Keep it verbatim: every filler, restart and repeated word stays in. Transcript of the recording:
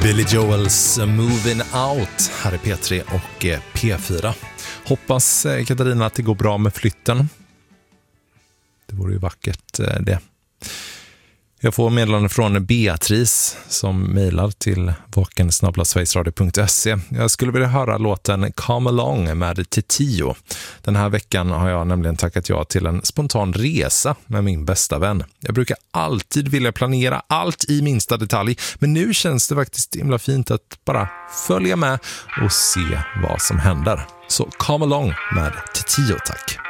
Billy Joels Moving Out här i P tre och P fyra. Hoppas Katarina att det går bra med flytten. Det vore ju vackert det. Jag får meddelande från Beatrice som mejlar till vaken snabel-a sverigesradio punkt se. Jag skulle vilja höra låten Come Along med Titio. Den här veckan har jag nämligen tackat ja till en spontan resa med min bästa vän. Jag brukar alltid vilja planera allt i minsta detalj, men nu känns det faktiskt himla fint att bara följa med och se vad som händer. Så Come Along med Titio, tack.